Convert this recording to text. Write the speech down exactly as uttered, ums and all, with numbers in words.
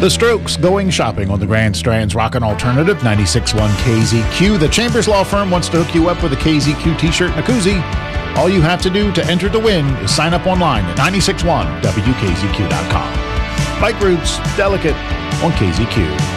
The Strokes going shopping on the Grand Strand's Rockin' Alternative, ninety-six point one K Z Q. The Chambers Law Firm wants to hook you up with a K Z Q t-shirt and a koozie. All you have to do to enter to win is sign up online at nine six one W K Z Q dot com. Bike Roots, Delicate on K Z Q.